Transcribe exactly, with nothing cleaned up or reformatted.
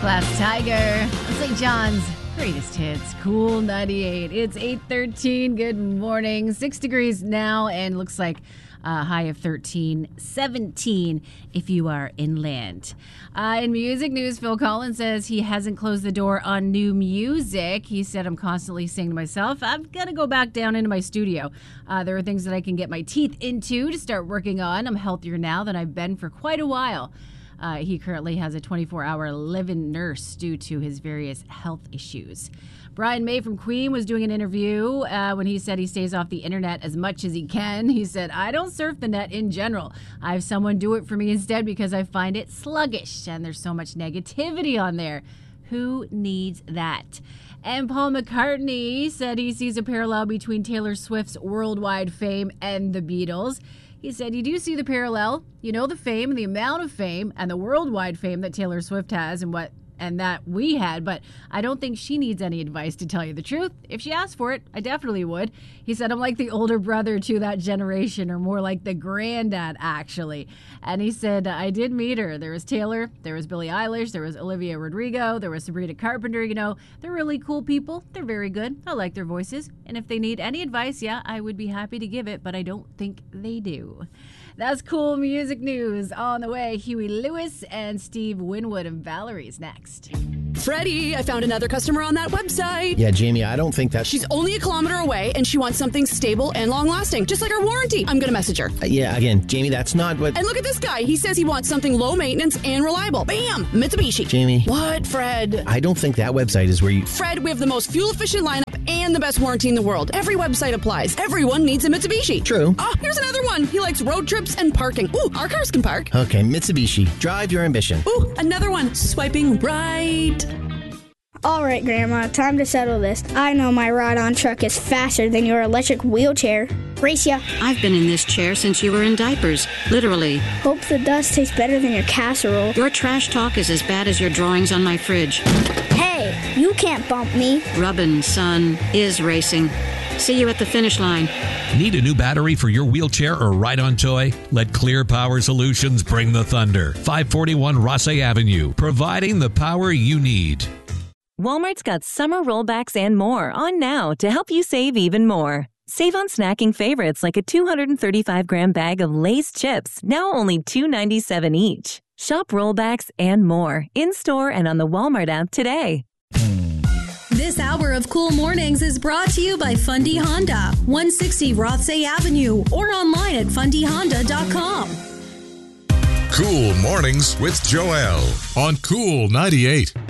Glass Tiger, Saint John's greatest hits, Cool ninety-eight. It's eight thirteen. Good morning. Six degrees now, and looks like a high of thirteen, seventeen if you are inland. Uh, in music news, Phil Collins says he hasn't closed the door on new music. He said, I'm constantly saying to myself, I've got to go back down into my studio. Uh, there are things that I can get my teeth into to start working on. I'm healthier now than I've been for quite a while. Uh, he currently has a twenty-four hour live-in nurse due to his various health issues. Brian May from Queen was doing an interview uh, when he said he stays off the internet as much as he can. He said, I don't surf the net in general. I have someone do it for me instead because I find it sluggish and there's so much negativity on there. Who needs that? And Paul McCartney said he sees a parallel between Taylor Swift's worldwide fame and the Beatles. He said, you do see the parallel, you know, the fame and the amount of fame and the worldwide fame that Taylor Swift has and what and that we had, but I don't think she needs any advice, to tell you the truth. If she asked for it, I definitely would. He said, I'm like the older brother to that generation, or more like the granddad, actually. And he said, I did meet her. There was Taylor, there was Billie Eilish, there was Olivia Rodrigo, there was Sabrina Carpenter. You know, they're really cool people. They're very good. I like their voices. And if they need any advice, yeah, I would be happy to give it, but I don't think they do. That's cool music news. On the way, Huey Lewis and Steve Winwood and Valerie's next. Freddie, I found another customer on that website. Yeah, Jamie, I don't think that... She's only a kilometer away, and she wants something stable and long-lasting, just like our warranty. I'm going to message her. Uh, yeah, again, Jamie, that's not what... And look at this guy. He says he wants something low-maintenance and reliable. Bam! Mitsubishi. Jamie. What, Fred? I don't think that website is where you... Fred, we have the most fuel-efficient lineup and the best warranty in the world. Every website applies. Everyone needs a Mitsubishi. True. Oh, here's another one. He likes road trips and parking. Ooh, our cars can park. Okay, Mitsubishi. Drive your ambition. Ooh, another one. Swiping right. All right, Grandma, time to settle this. I know my ride-on truck is faster than your electric wheelchair. Race ya. I've been in this chair since you were in diapers, literally. Hope the dust tastes better than your casserole. Your trash talk is as bad as your drawings on my fridge. Hey, you can't bump me. Rubbin', son, is racing. See you at the finish line. Need a new battery for your wheelchair or ride-on toy? Let Clear Power Solutions bring the thunder. five forty-one Rossay Avenue, providing the power you need. Walmart's got summer rollbacks and more on now to help you save even more. Save on snacking favorites like a two hundred thirty-five gram bag of Lay's chips, now only two ninety-seven each. Shop rollbacks and more in-store and on the Walmart app today. This hour of Cool Mornings is brought to you by Fundy Honda, one sixty Rothsay Avenue, or online at fundy honda dot com. Cool Mornings with Joelle on Cool ninety-eight.